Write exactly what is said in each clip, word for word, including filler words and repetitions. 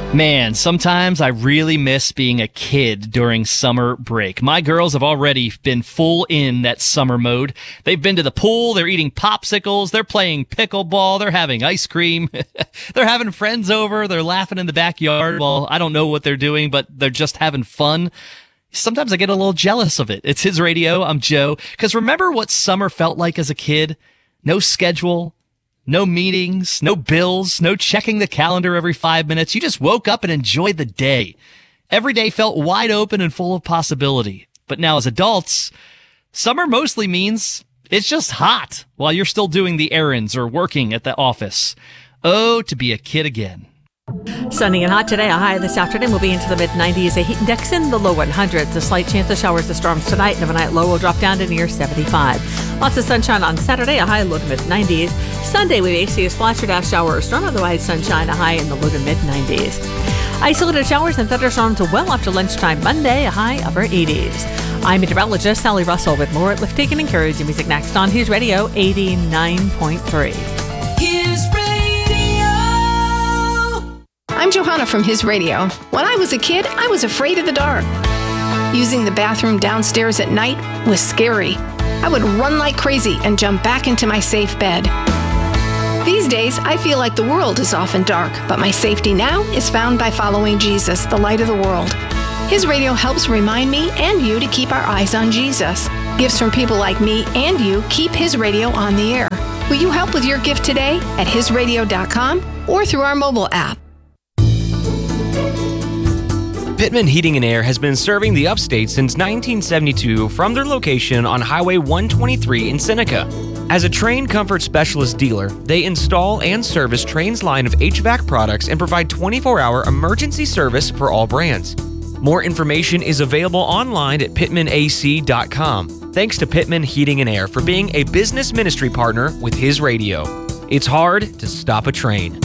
Man, sometimes I really miss being a kid during summer break. My girls have already been full in that summer mode. They've been to the pool, they're eating popsicles, they're playing pickleball, they're having ice cream, they're having friends over, they're laughing in the backyard. Well, I don't know what they're doing, but they're just having fun. Sometimes I get a little jealous of it. It's His Radio, I'm Joe. Because remember what summer felt like as a kid? No schedule. No meetings, no bills, no checking the calendar every five minutes. You just woke up and enjoyed the day. Every day felt wide open and full of possibility. But now as adults, summer mostly means it's just hot while you're still doing the errands or working at the office. Oh, to be a kid again. Sunny and hot today. A high this afternoon will be into the mid nineties. A heat index in the low hundreds. A slight chance of showers or storms tonight, and overnight low will drop down to near seventy-five. Lots of sunshine on Saturday. A high low to mid nineties. Sunday we may see a splash or dash shower or storm. Otherwise sunshine. A high in the low to mid nineties. Isolated showers and thunderstorms well after lunchtime Monday. A high upper eighties. I'm meteorologist Sally Russell with more uplifting and encouraging music next on His Radio eighty-nine point three. His Radio. I'm Johanna from His Radio. When I was a kid, I was afraid of the dark. Using the bathroom downstairs at night was scary. I would run like crazy and jump back into my safe bed. These days, I feel like the world is often dark, but my safety now is found by following Jesus, the light of the world. His Radio helps remind me and you to keep our eyes on Jesus. Gifts from people like me and you keep His Radio on the air. Will you help with your gift today at his radio dot com or through our mobile app? Pittman Heating and Air has been serving the upstate since nineteen seventy-two from their location on Highway one twenty-three in Seneca. As a Trane Comfort Specialist dealer, they install and service Trane's line of H V A C products and provide twenty-four hour emergency service for all brands. More information is available online at pittman a c dot com. Thanks to Pittman Heating and Air for being a business ministry partner with His Radio. It's hard to stop a train.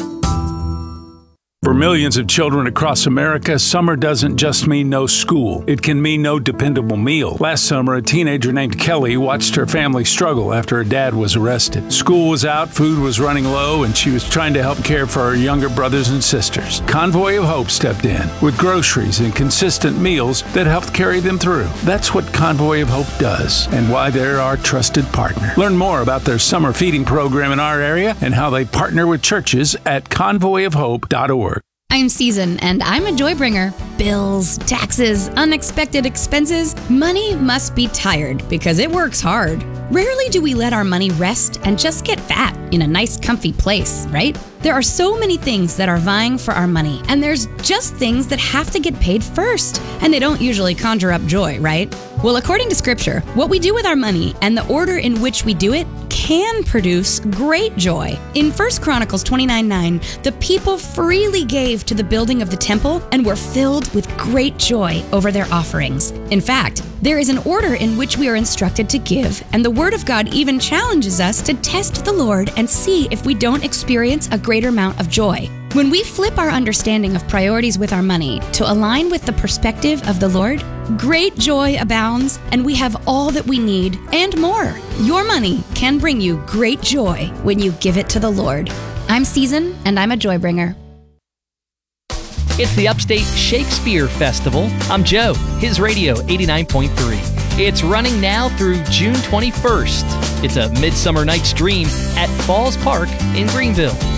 For millions of children across America, summer doesn't just mean no school. It can mean no dependable meal. Last summer, a teenager named Kelly watched her family struggle after her dad was arrested. School was out, food was running low, and she was trying to help care for her younger brothers and sisters. Convoy of Hope stepped in with groceries and consistent meals that helped carry them through. That's what Convoy of Hope does and why they're our trusted partner. Learn more about their summer feeding program in our area and how they partner with churches at convoy of hope dot org. I'm Season, and I'm a joy bringer. Bills, taxes, unexpected expenses. Money must be tired because it works hard. Rarely do we let our money rest and just get fat in a nice, comfy place, right? There are so many things that are vying for our money, and there's just things that have to get paid first, and they don't usually conjure up joy, right? Well, according to Scripture, what we do with our money and the order in which we do it can produce great joy. In First Chronicles twenty-nine nine, the people freely gave to the building of the temple and were filled with great joy over their offerings. In fact, there is an order in which we are instructed to give, and the Word of God even challenges us to test the Lord and see if we don't experience a greater amount of joy. When we flip our understanding of priorities with our money to align with the perspective of the Lord, great joy abounds, and we have all that we need and more. Your money can bring you great joy when you give it to the Lord. I'm Season, and I'm a joy bringer. It's the Upstate Shakespeare Festival. I'm Joe, His Radio eighty-nine point three. It's running now through June twenty-first. It's a Midsummer Night's Dream at Falls Park in Greenville.